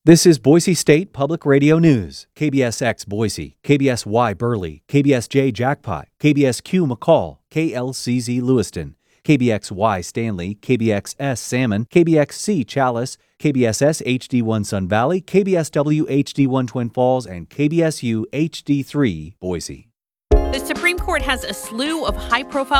This is Boise State Public Radio News. KBSX Boise, KBSY Burley, KBSJ Jackpot, KBSQ McCall, KLCZ Lewiston, KBXY Stanley, KBXS Salmon, KBXC Chalice, KBSS HD1 Sun Valley, KBSW HD1 Twin Falls, and KBSU HD3 Boise. The Supreme Court has a slew of high-profile